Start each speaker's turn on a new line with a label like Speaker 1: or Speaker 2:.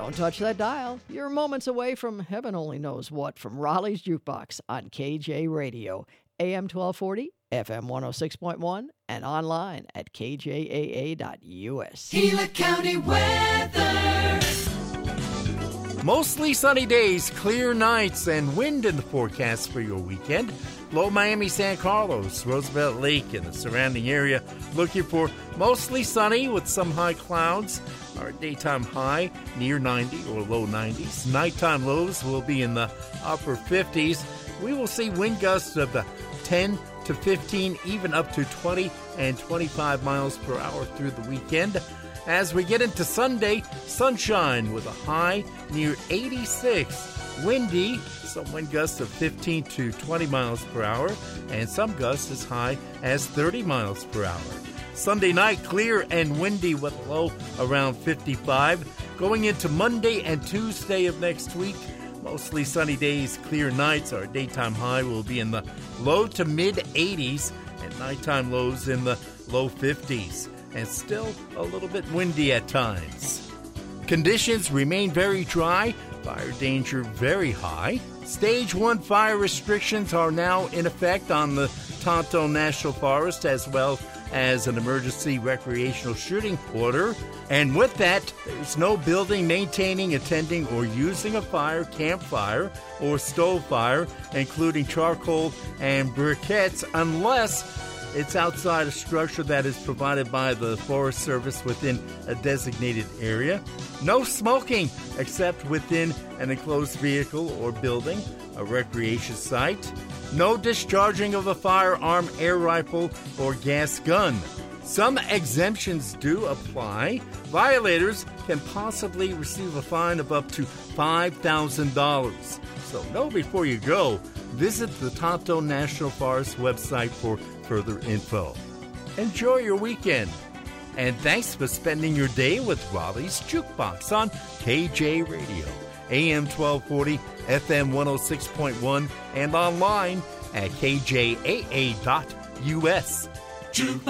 Speaker 1: Don't touch that dial. You're moments away from heaven only knows what from Raleigh's Jukebox on KJ Radio, AM 1240, FM 106.1, and online at kjaa.us.
Speaker 2: Gila County weather.
Speaker 3: Mostly sunny days, clear nights, and wind in the forecast for your weekend. Low Miami, San Carlos, Roosevelt Lake, and the surrounding area looking for mostly sunny with some high clouds. Our daytime high near 90 or low 90s. Nighttime lows will be in the upper 50s. We will see wind gusts of the 10 to 15, even up to 20 and 25 miles per hour through the weekend. As we get into Sunday, sunshine with a high near 86. Windy, some wind gusts of 15 to 20 miles per hour, and some gusts as high as 30 miles per hour. Sunday night, clear and windy with a low around 55. Going into Monday and Tuesday of next week, mostly sunny days, clear nights. Our daytime high will be in the low to mid 80s, and nighttime lows in the low 50s. And still a little bit windy at times. Conditions remain very dry, fire danger very high. Stage 1 fire restrictions are now in effect on the Tonto National Forest, as well as an emergency recreational shooting order. And with that, there's no building, maintaining, attending, or using a fire, campfire, or stove fire, including charcoal and briquettes, unless it's outside a structure that is provided by the Forest Service within a designated area. No smoking except within an enclosed vehicle or building, a recreation site. No discharging of a firearm, air rifle, or gas gun. Some exemptions do apply. Violators can possibly receive a fine of up to $5,000. So know before you go. Visit the Tonto National Forest website for further info. Enjoy your weekend. And thanks for spending your day with Raleigh's Jukebox on KJ Radio, AM 1240, FM 106.1, and online at kjaa.us.
Speaker 2: Jukebox